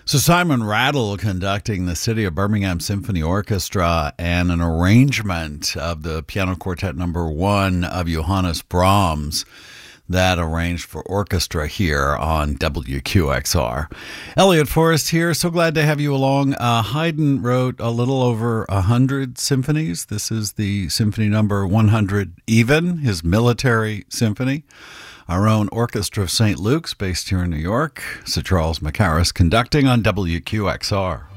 So Simon Rattle conducting the City of Birmingham Symphony Orchestra and an arrangement of the Piano Quartet Number 1 of Johannes Brahms that arranged for orchestra here on WQXR. Elliot Forrest here. So glad to have you along. Haydn wrote a little over 100 symphonies. This is the symphony number 100 even, his military symphony. Our own Orchestra of St. Luke's, based here in New York. Sir Charles Mackerras conducting on WQXR.